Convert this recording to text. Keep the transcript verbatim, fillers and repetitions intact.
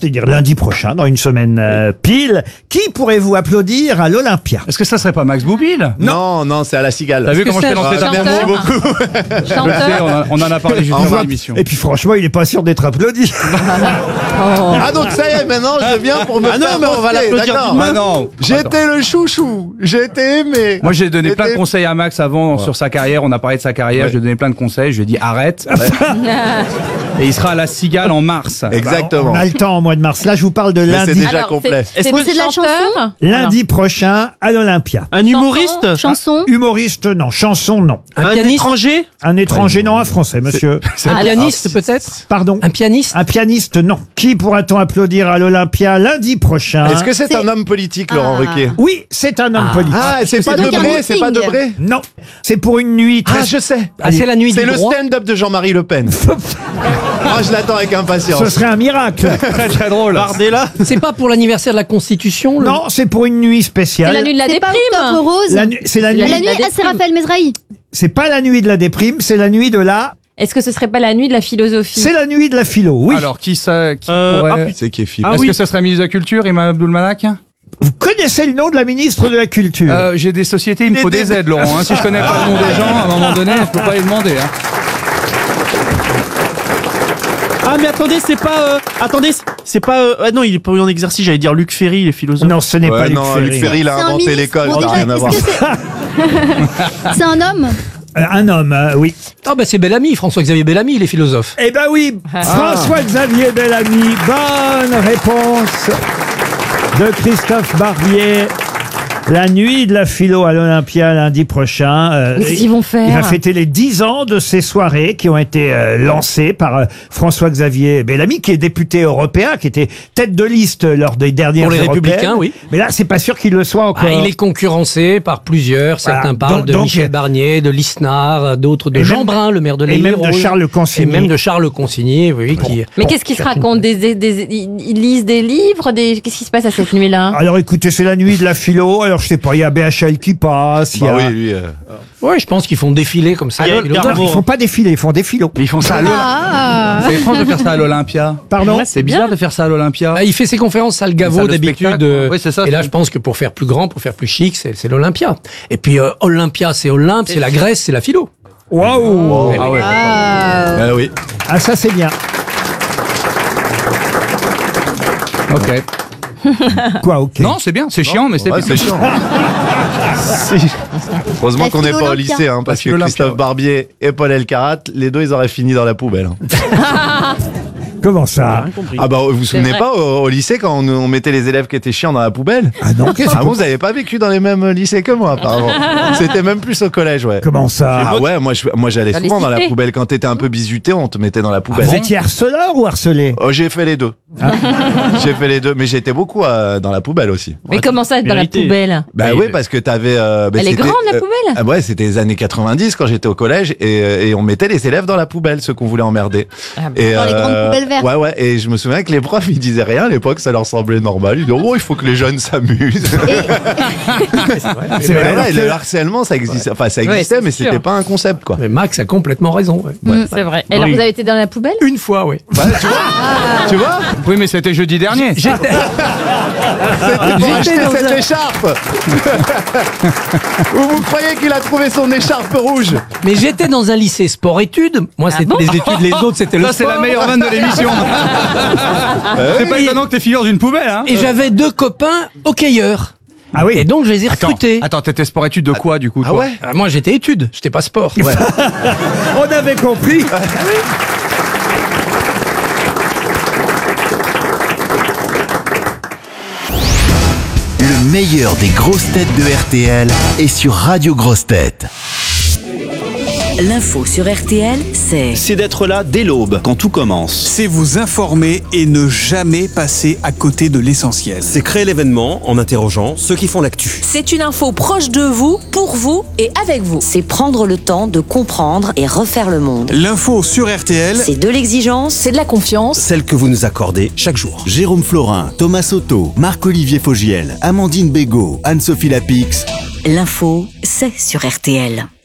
c'est-à-dire lundi prochain, dans une semaine euh, pile. Qui pourrez-vous applaudir à l'Olympia? Est-ce que ça serait pas Max Boublil? Non, non, c'est à la Cigale. T'as vu comment je t'ai lancé ta Merci merde? beaucoup. Je sais, on, a- on en a parlé juste avant l'émission. Et puis franchement, il est pas sûr d'être applaudi. Ah donc ça y est, maintenant je viens pour me Ah non, faire mais on va poster, l'applaudir d'accord. demain. Ah non. J'étais le chouchou, j'ai été aimé. Moi, j'ai donné plein de J'étais- conseils à Max avant sur sa carrière. On a parlé de sa carrière. Ouais. Je lui ai donné plein de conseils. Je lui ai dit arrête. Et il sera à la Cigale en mars. Exactement. On a le temps au mois de mars. Là, je vous parle de Mais c'est lundi. déjà Alors, complet. c'est- Est-ce c'est que c'est de la chanson Lundi prochain à l'Olympia. Un humoriste? Chanson. Humoriste, non. Chanson, non. Un, étranger? Un étranger, non. Un français, monsieur. Un pianiste peut-être? Pardon. Un pianiste? Un pianiste, non. Qui pourra-t-on applaudir à l'Olympia lundi prochain? Est-ce que c'est C'est- un homme politique, Laurent Ah. Ruquier? Oui, c'est un homme politique. Ah, c'est pas donc un Debré, c'est pas meeting. Debré? Non, c'est pour une nuit très... Ah, je sais. Ah, c'est la nuit C'est du le droit? stand-up de Jean-Marie Le Pen. Moi, je l'attends avec impatience. Ce serait un miracle. Très très drôle. Bardella? C'est pas pour l'anniversaire de la Constitution? le- Non, c'est pour une nuit spéciale. C'est la nuit de la C'est pas déprime. Octobre Rose. La nu- C'est la C'est nuit. la La nuit nuit, de la ah, c'est Raphaël Mesrahi. C'est pas la nuit de la déprime, c'est la nuit de la. Est-ce que ce serait pas la nuit de la philosophie? C'est la nuit de la philo. Oui. Alors qui ça qui Euh, pourrait- ah, C'est qui est Philippe. Ah Est-ce oui. que ce serait ministre de la Culture, Imam Abdul Malak? Vous connaissez le nom de la ministre de la Culture? Euh, J'ai des sociétés, il me faut des aides, Laurent. hein. Si je connais pas le nom des gens, à un moment donné, je peux pas les demander. Hein. Ah mais attendez, c'est pas... euh, Attendez, c'est pas... euh, Ah non, il est pas en exercice, j'allais dire Luc Ferry, les philosophes. Non, ce n'est pas Ouais, Luc non, Ferry. Luc Ferry, il a C'est un inventé ministre. l'école, Bon, ça n'a déjà, rien à est-ce voir. que c'est- C'est un homme. Euh, Un homme, euh, oui. Ah bah c'est Bellamy, François-Xavier Bellamy, les philosophes. Eh ben oui, François-Xavier Bellamy. Bonne réponse de Christophe Barbier. La nuit de la philo à l'Olympia lundi prochain. Euh, Mais qu'est-ce qu'ils vont faire? Il va fêter les dix ans de ces soirées qui ont été euh, lancées par euh, François-Xavier Bellamy, qui est député européen, qui était tête de liste lors des dernières Pour les européennes. Républicains, oui. Mais là, c'est pas sûr qu'il le soit encore. Ah, il est concurrencé par plusieurs. Certains Voilà. parlent Donc- de donc- Michel Barnier, de Lisnard, d'autres de Et Jean même- Brun, le maire de et l'île même de Charles Consigny. Et même de Charles Consigny, oui, qui... Mais qu'est-ce qui se raconte? des, des, des- Ils lisent des livres des... Qu'est-ce qui se passe à cette nuit-là? Alors écoutez, c'est la nuit de la philo. Alors je sais pas, il y a B H L qui passe. il y Bah a... oui, lui. euh, Ouais, je pense qu'ils font défiler comme ça. Ah, les non, philosophes. ils font pas défiler, ils font des philos. Mais ils font ça à l'Olympia. Ah. C'est étrange de faire ça à l'Olympia. Pardon? C'est bizarre de faire ça à l'Olympia. Ah, il fait ses conférences salle Salle Gaveau de d'habitude. spectacle. euh, Oui, c'est ça, et là, c'est- je pense que pour faire plus grand, pour faire plus chic, c'est c'est l'Olympia. Et puis euh, Olympia, c'est Olympe, c'est la Grèce, c'est la philo. Waouh! Ah ouais. Ah oui. Ah ça c'est bien. Ok. Quoi, ok. Non, c'est bien, c'est chiant, mais c'est Ouais, bien. c'est chiant. Heureusement La qu'on n'est pas au philo-Olympia. lycée, hein, parce La que philo-Olympia, Christophe ouais. Barbier et Paul Elkarat, les deux, ils auraient fini dans la poubelle. hein. Comment ça? Ah bah, vous vous souvenez vrai. pas au, au lycée quand on, on mettait les élèves qui étaient chiants dans la poubelle? Ah non, qu'est-ce Ah que bon, vous avez pas vécu dans les mêmes lycées que moi, apparemment. C'était même plus au collège, ouais. Comment ça? Ah ouais, moi, je- moi j'allais Dans les souvent dans la cités. poubelle. Quand t'étais un peu bisuté, on te mettait dans la poubelle. Vous étiez harceleur ou harcelé? Oh, j'ai fait les deux. J'ai fait les deux, mais j'étais beaucoup euh, dans la poubelle aussi. Mais comment ça, être dans la vérité. poubelle? Bah Oui, oui, mais- parce que t'avais. Euh, bah, Elle est c'était, grande, la euh, poubelle? ah ouais, c'était les années quatre-vingt-dix quand j'étais au collège et, euh, et on mettait les élèves dans la poubelle, ceux qu'on voulait emmerder. Ah bon. Et, Dans les grandes poubelles vertes. Ouais, ouais. Et je me souviens que les profs, ils disaient rien à l'époque, ça leur semblait normal. Ils disaient, oh, il faut que les jeunes s'amusent. C'est Mais vrai. voilà, et le harcèlement, ça existait. Enfin, ça Ouais, existait, c'est mais sûr. c'était pas un concept, quoi. Mais Max a complètement raison. ouais. C'est vrai. Et alors, Oui. vous avez été dans la poubelle? Une fois, oui. Ouais, tu vois, tu vois, Oui, mais c'était jeudi dernier. c'était pour acheter dans cette un- écharpe. Ou vous croyez qu'il a trouvé son écharpe rouge? Mais j'étais dans un lycée sport-études. Moi, c'était bon les études, les autres, c'était le Ça, c'est sport. la meilleure vanne de l'émission. C'est pas étonnant que t'es figure d'une poubelle, hein. Et j'avais deux copains hockeyeurs. Ah oui. Et donc, je les ai Attends, recrutés. attends, t'étais sport-études de quoi, du coup, Ah toi ouais? Ah, moi, j'étais études, j'étais pas sport. On avait compris. Le meilleur des grosses têtes de R T L est sur Radio Grosses Têtes. L'info sur R T L, c'est C'est d'être là dès l'aube, quand tout commence. C'est vous informer et ne jamais passer à côté de l'essentiel. C'est créer l'événement en interrogeant ceux qui font l'actu. C'est une info proche de vous, pour vous et avec vous. C'est prendre le temps de comprendre et refaire le monde. L'info sur R T L, C'est de l'exigence, c'est de la confiance. Celle que vous nous accordez chaque jour. Jérôme Florin, Thomas Soto, Marc-Olivier Fogiel, Amandine Bégaud, Anne-Sophie Lapix. L'info, c'est sur R T L.